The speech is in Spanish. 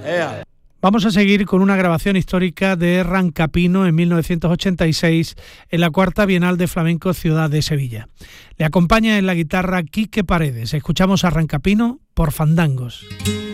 Vamos a seguir con una grabación histórica de Rancapino en 1986 en la Cuarta Bienal de Flamenco Ciudad de Sevilla. Le acompaña en la guitarra Quique Paredes. Escuchamos a Rancapino por Fandangos.